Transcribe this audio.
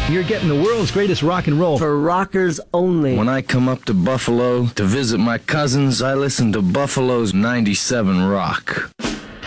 You're getting the world's greatest rock and roll. For rockers only. When I come up to Buffalo to visit my cousins, I listen to Buffalo's 97 Rock.